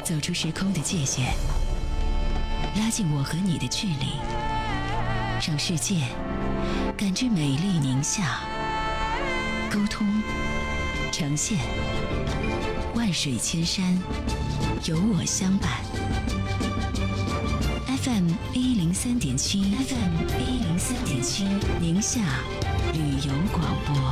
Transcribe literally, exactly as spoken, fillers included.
走出时空的界限，拉近我和你的距离，让世界感知美丽宁夏。沟通，呈现，万水千山，有我相伴。F M 一零三点七 ，F M 一零三点七，宁夏旅游广播。